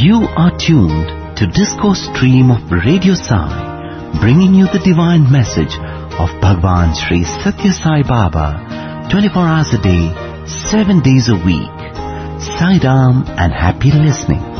You are tuned to Discourse Stream of Radio Sai, bringing you the divine message of Bhagwan Sri Satya Sai Baba, 24 hours a day, 7 days a week. Sai Ram and happy listening.